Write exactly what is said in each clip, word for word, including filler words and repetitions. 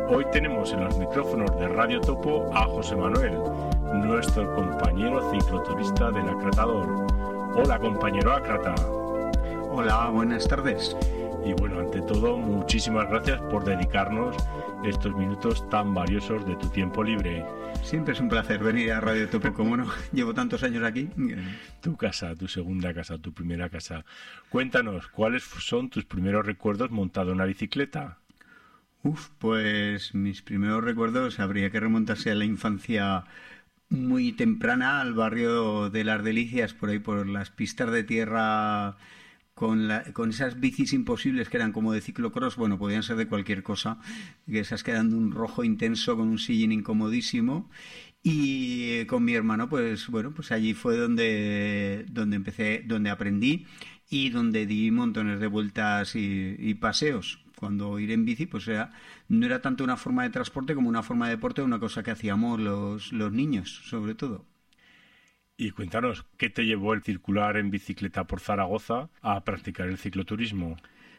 Hoy tenemos en los micrófonos de Radio Topo a José Manuel, nuestro compañero cicloturista del Acratador. Hola, compañero Acrata. Hola, buenas tardes. Y bueno, ante todo, muchísimas gracias por dedicarnos estos minutos tan valiosos de tu tiempo libre. Siempre es un placer venir a Radio Topo, como no, llevo tantos años aquí. Tu casa, tu segunda casa, tu primera casa. Cuéntanos, ¿cuáles son tus primeros recuerdos montado en una bicicleta? Uf, pues mis primeros recuerdos habría que remontarse a la infancia muy temprana, al barrio de Las Delicias, por ahí por las pistas de tierra, con, la, con esas bicis imposibles que eran como de ciclocross. Bueno, podían ser de cualquier cosa, que esas que eran de un rojo intenso con un sillín incomodísimo. Y eh, con mi hermano, pues bueno, pues allí fue donde, donde empecé, donde aprendí y donde di montones de vueltas y, y paseos. Cuando ir en bici, pues era, no era tanto una forma de transporte como una forma de deporte, una cosa que hacíamos los, los niños, sobre todo. Y cuéntanos, ¿qué te llevó el circular en bicicleta por Zaragoza a practicar el cicloturismo?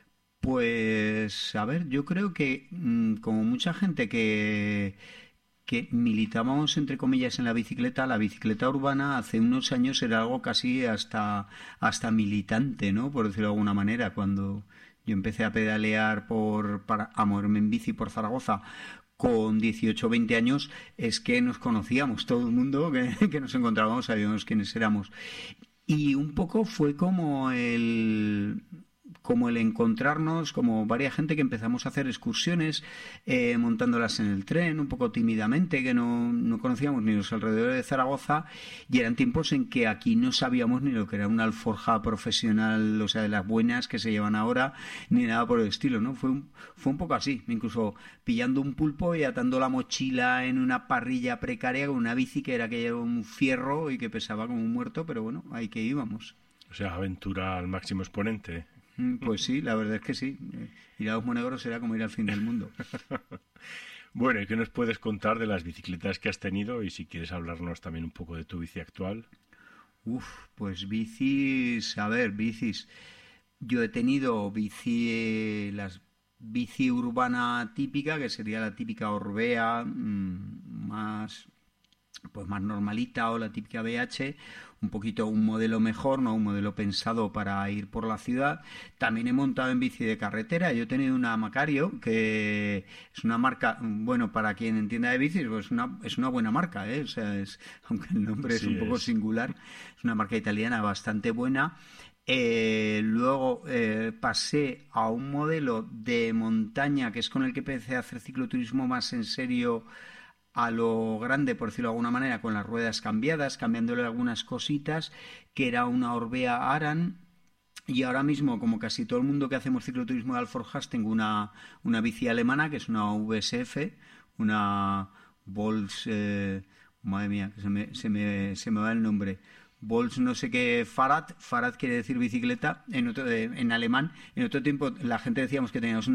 Pues, a ver, yo creo que mmm, como mucha gente que, que militábamos, entre comillas, en la bicicleta, la bicicleta urbana hace unos años era algo casi hasta, hasta militante, ¿no? Por decirlo de alguna manera, cuando yo empecé a pedalear por, para, a moverme en bici por Zaragoza con dieciocho o veinte años, es que nos conocíamos todo el mundo, que, que nos encontrábamos, sabíamos quiénes éramos. Y un poco fue como el... como el encontrarnos, como varias gente que empezamos a hacer excursiones, eh, montándolas en el tren, un poco tímidamente, que no, no conocíamos ni los alrededores de Zaragoza, y eran tiempos en que aquí no sabíamos ni lo que era una alforja profesional, o sea, de las buenas que se llevan ahora, ni nada por el estilo, ¿no? Fue un, fue un poco así, incluso pillando un pulpo y atando la mochila en una parrilla precaria con una bici que era que era un fierro y que pesaba como un muerto, pero bueno, ahí que íbamos. O sea, aventura al máximo exponente. Pues sí, la verdad es que sí. Ir a los Monegros era como ir al fin del mundo. Bueno, ¿y qué nos puedes contar de las bicicletas que has tenido? Y si quieres hablarnos también un poco de tu bici actual. Uf, pues bicis, a ver, bicis. Yo he tenido bici, las bici urbana típica, que sería la típica Orbea, mmm, más... pues más normalita, o la típica B H, un poquito un modelo mejor, no un modelo pensado para ir por la ciudad. También he montado en bici de carretera. Yo he tenido una Macario, que es una marca, bueno, para quien entienda de bicis, pues una, es una buena marca, ¿eh? O sea, es, aunque el nombre Así es un poco es. singular, es una marca italiana bastante buena. Eh, luego eh, pasé a un modelo de montaña, que es con el que empecé a hacer cicloturismo más en serio, a lo grande, por decirlo de alguna manera, con las ruedas cambiadas, cambiándole algunas cositas, que era una Orbea Aran. Y ahora mismo, como casi todo el mundo que hacemos cicloturismo de alforjas, tengo una, una bici alemana, que es una V S F, una Vols, eh, madre mía, que se me, se me, se me va el nombre, Vols no sé qué Fahrrad, Fahrrad quiere decir bicicleta en, otro, en alemán. En otro tiempo la gente decíamos que teníamos una